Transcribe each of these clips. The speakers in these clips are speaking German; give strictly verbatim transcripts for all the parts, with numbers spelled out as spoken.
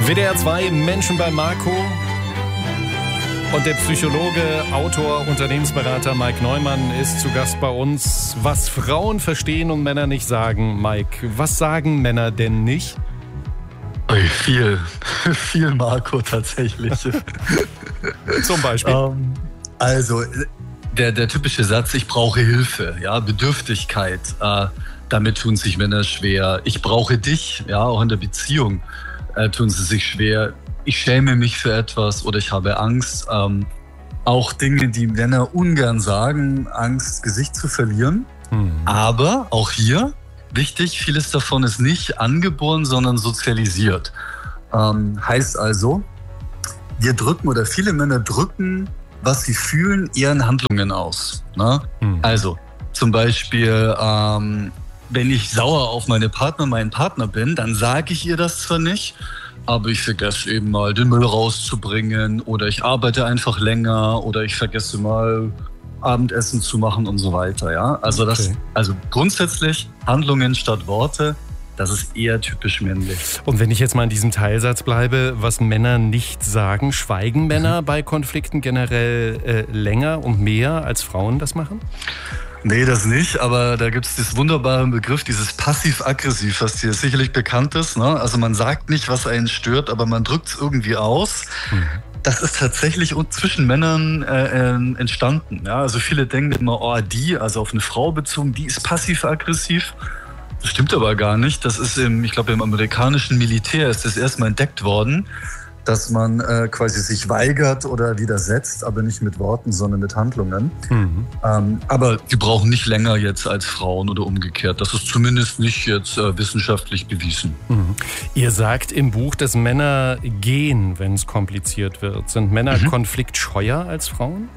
W D R zwei Menschen bei Marco und der Psychologe, Autor, Unternehmensberater Mike Neumann ist zu Gast bei uns. Was Frauen verstehen und Männer nicht sagen, Mike, was sagen Männer denn nicht? Ui, viel, viel Marco tatsächlich. Zum Beispiel? Ähm, also der, der typische Satz, ich brauche Hilfe, ja, Bedürftigkeit, äh, damit tun sich Männer schwer. Ich brauche dich, ja, auch in der Beziehung äh, tun sie sich schwer. Ich schäme mich für etwas oder ich habe Angst. Ähm, auch Dinge, die Männer ungern sagen, Angst, Gesicht zu verlieren. Mhm. Aber auch hier, wichtig, vieles davon ist nicht angeboren, sondern sozialisiert. Ähm, heißt also, wir drücken oder viele Männer drücken, was sie fühlen, eher in Handlungen aus. Ne? Mhm. Also zum Beispiel, ähm, wenn ich sauer auf meine Partner, meinen Partner bin, dann sage ich ihr das zwar nicht, aber ich vergesse eben mal, den Müll rauszubringen oder ich arbeite einfach länger oder ich vergesse mal, Abendessen zu machen und so weiter. Ja? Also, das, okay. also grundsätzlich Handlungen statt Worte, das ist eher typisch männlich. Und wenn ich jetzt mal in diesem Teilsatz bleibe, was Männer nicht sagen, schweigen Männer mhm. bei Konflikten generell äh, länger und mehr als Frauen das machen? Nee, das nicht, aber da gibt es diesen wunderbaren Begriff, dieses passiv-aggressiv, was dir sicherlich bekannt ist. Ne? Also man sagt nicht, was einen stört, aber man drückt es irgendwie aus. Mhm. Das ist tatsächlich zwischen Männern äh, entstanden. Ja? Also viele denken immer, oh, die, also auf eine Frau bezogen, die ist passiv-aggressiv. Das stimmt aber gar nicht. Das ist im, ich glaube, im amerikanischen Militär ist das erstmal entdeckt worden, dass man äh, quasi sich weigert oder widersetzt, aber nicht mit Worten, sondern mit Handlungen. Mhm. Ähm, aber die brauchen nicht länger jetzt als Frauen oder umgekehrt. Das ist zumindest nicht jetzt äh, wissenschaftlich bewiesen. Mhm. Ihr sagt im Buch, dass Männer gehen, wenn es kompliziert wird. Sind Männer mhm. konfliktscheuer als Frauen?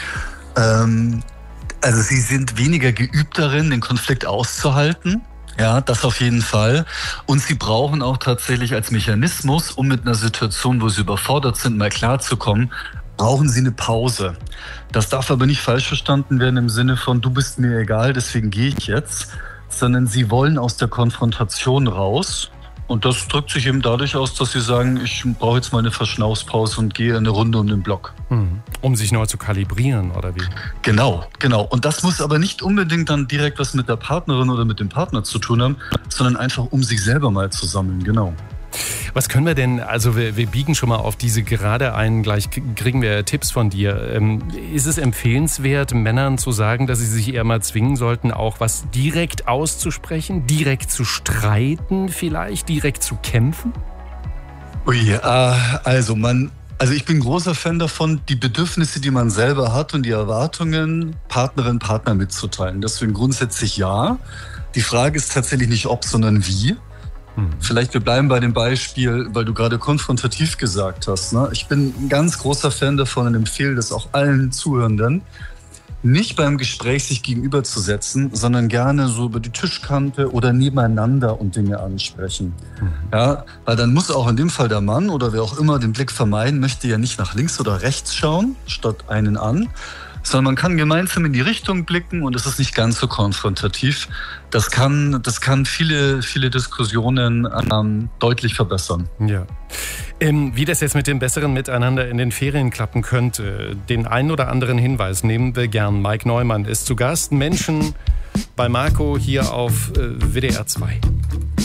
Ähm, also sie sind weniger geübt darin, den Konflikt auszuhalten. Ja, das auf jeden Fall. Und sie brauchen auch tatsächlich als Mechanismus, um mit einer Situation, wo sie überfordert sind, mal klarzukommen, brauchen sie eine Pause. Das darf aber nicht falsch verstanden werden im Sinne von, du bist mir egal, deswegen gehe ich jetzt, sondern sie wollen aus der Konfrontation raus. Und das drückt sich eben dadurch aus, dass sie sagen, ich brauche jetzt mal eine Verschnaufspause und gehe eine Runde um den Block. Um sich neu zu kalibrieren, oder wie? Genau, genau. Und das muss aber nicht unbedingt dann direkt was mit der Partnerin oder mit dem Partner zu tun haben, sondern einfach um sich selber mal zu sammeln, genau. Was können wir denn, also wir, wir biegen schon mal auf diese Gerade ein, gleich kriegen wir Tipps von dir. Ähm, ist es empfehlenswert, Männern zu sagen, dass sie sich eher mal zwingen sollten, auch was direkt auszusprechen, direkt zu streiten vielleicht, direkt zu kämpfen? Ui, äh, also man, also ich bin großer Fan davon, die Bedürfnisse, die man selber hat und die Erwartungen Partnerin, Partner mitzuteilen. Deswegen grundsätzlich ja. Die Frage ist tatsächlich nicht ob, sondern wie. Vielleicht wir bleiben bei dem Beispiel, weil du gerade konfrontativ gesagt hast. Ne? Ich bin ein ganz großer Fan davon und empfehle das auch allen Zuhörenden, nicht beim Gespräch sich gegenüberzusetzen, sondern gerne so über die Tischkante oder nebeneinander und Dinge ansprechen. Mhm. Ja, weil dann muss auch in dem Fall der Mann oder wer auch immer den Blick vermeiden, möchte ja nicht nach links oder rechts schauen, statt einen an, sondern man kann gemeinsam in die Richtung blicken und es ist nicht ganz so konfrontativ. Das kann, das kann viele, viele Diskussionen ähm, deutlich verbessern. Ja. Ähm, wie das jetzt mit dem besseren Miteinander in den Ferien klappen könnte, den einen oder anderen Hinweis nehmen wir gern. Mike Neumann ist zu Gast. Menschen bei Marco hier auf äh, W D R zwei.